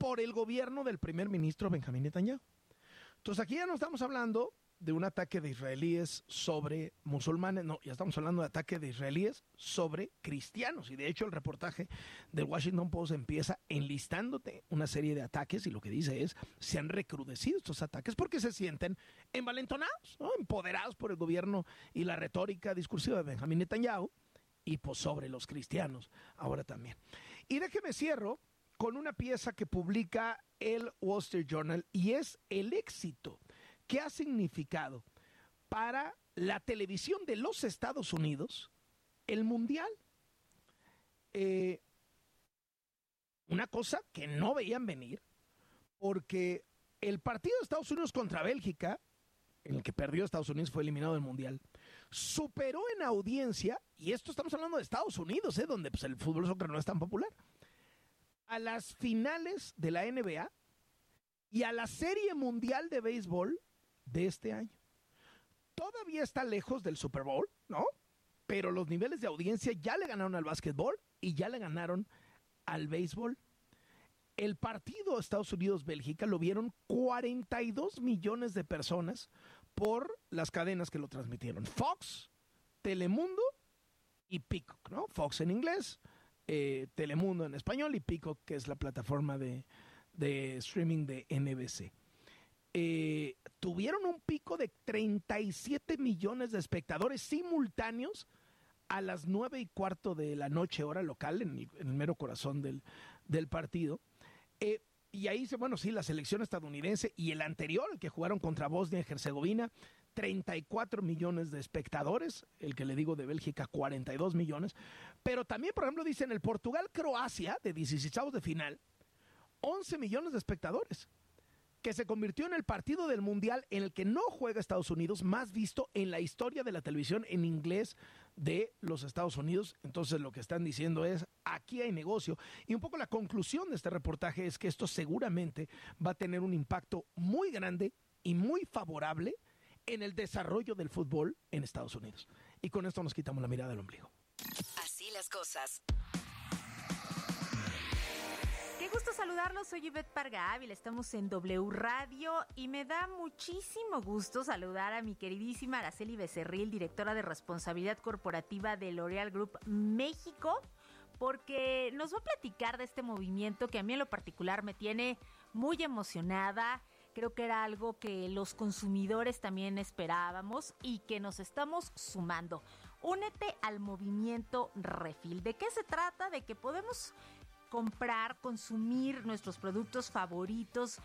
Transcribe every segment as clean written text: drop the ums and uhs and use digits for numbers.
por el gobierno del primer ministro Benjamín Netanyahu. Entonces aquí ya no estamos hablando de un ataque de israelíes sobre musulmanes, no, ya estamos hablando de ataque de israelíes sobre cristianos. Y de hecho el reportaje del Washington Post empieza enlistándote una serie de ataques y lo que dice es, se han recrudecido estos ataques porque se sienten envalentonados, ¿no? Empoderados por el gobierno y la retórica discursiva de Benjamín Netanyahu y pues sobre los cristianos ahora también. Y déjeme cierro con una pieza que publica el Wall Street Journal y es el éxito que ha significado para la televisión de los Estados Unidos el Mundial. Una cosa que no veían venir, porque el partido de Estados Unidos contra Bélgica, en el que perdió Estados Unidos, fue eliminado del Mundial, superó en audiencia, y esto estamos hablando de Estados Unidos, donde pues, el fútbol soccer no es tan popular, a las finales de la NBA y a la Serie Mundial de Béisbol de este año. Todavía está lejos del Super Bowl, ¿no? Pero los niveles de audiencia ya le ganaron al básquetbol y ya le ganaron al béisbol. El partido Estados Unidos-Bélgica lo vieron 42 millones de personas por las cadenas que lo transmitieron. Fox, Telemundo y Peacock, ¿no? Fox en inglés, Telemundo en español y Peacock, que es la plataforma de streaming de NBC. Tuvieron un pico de 37 millones de espectadores simultáneos a las 9:15 de la noche, hora local, en el mero corazón del partido. Y ahí dice, bueno, sí, la selección estadounidense y el anterior, el que jugaron contra Bosnia y Herzegovina, 34 millones de espectadores, el que le digo de Bélgica, 42 millones. Pero también, por ejemplo, dicen el Portugal-Croacia, de 16avos de final, 11 millones de espectadores, que se convirtió en el partido del Mundial en el que no juega Estados Unidos más visto en la historia de la televisión en inglés de los Estados Unidos. Entonces lo que están diciendo es, aquí hay negocio. Y un poco la conclusión de este reportaje es que esto seguramente va a tener un impacto muy grande y muy favorable en el desarrollo del fútbol en Estados Unidos. Y con esto nos quitamos la mirada del ombligo. Así las cosas. Qué gusto saludarlos, soy Ivette Parga Ávila, estamos en W Radio y me da muchísimo gusto saludar a mi queridísima Araceli Becerril, directora de responsabilidad corporativa de L'Oréal Group México, porque nos va a platicar de este movimiento que a mí en lo particular me tiene muy emocionada. Creo que era algo que los consumidores también esperábamos y que nos estamos sumando. Únete al movimiento Refill. ¿De qué se trata? De que podemos comprar, consumir nuestros productos favoritos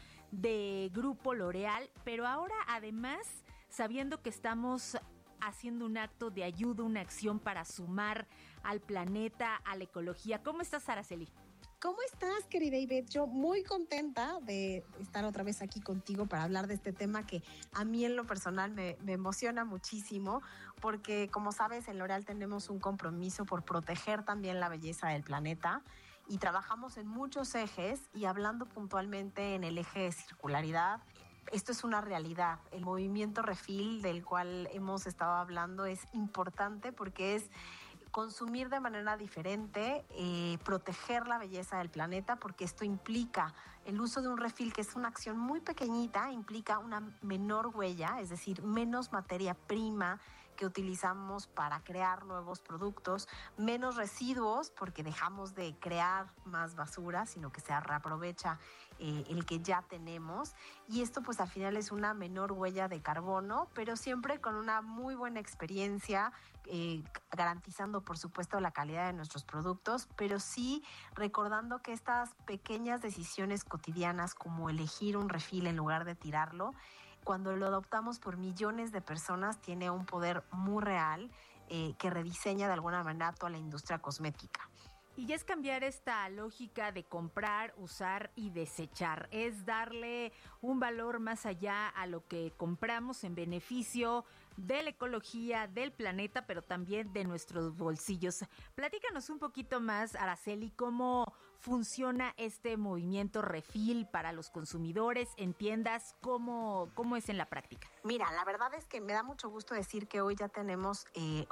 de Grupo L'Oréal, pero ahora además sabiendo que estamos haciendo un acto de ayuda, una acción para sumar al planeta, a la ecología. ¿Cómo estás, Araceli? ¿Cómo estás, querida Ivette? Yo muy contenta de estar otra vez aquí contigo para hablar de este tema que a mí en lo personal me emociona muchísimo, porque como sabes, en L'Oréal tenemos un compromiso por proteger también la belleza del planeta y trabajamos en muchos ejes, y hablando puntualmente en el eje de circularidad, esto es una realidad. El movimiento Refill del cual hemos estado hablando es importante porque es consumir de manera diferente, proteger la belleza del planeta, porque esto implica el uso de un refill, que es una acción muy pequeñita, implica una menor huella, es decir, menos materia prima que utilizamos para crear nuevos productos, menos residuos porque dejamos de crear más basura, sino que se reaprovecha el que ya tenemos, y esto pues al final es una menor huella de carbono, pero siempre con una muy buena experiencia, garantizando por supuesto la calidad de nuestros productos, pero sí recordando que estas pequeñas decisiones cotidianas como elegir un refill en lugar de tirarlo, cuando lo adoptamos por millones de personas, tiene un poder muy real que rediseña de alguna manera toda la industria cosmética. Y ya es cambiar esta lógica de comprar, usar y desechar. Es darle un valor más allá a lo que compramos en beneficio de la ecología, del planeta, pero también de nuestros bolsillos. Platícanos un poquito más, Araceli, cómo funciona este movimiento Refill para los consumidores en tiendas, cómo es en la práctica. Mira, la verdad es que me da mucho gusto decir que hoy ya tenemos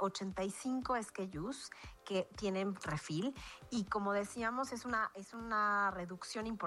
85 SKUs que tienen Refill, y como decíamos, es una reducción importante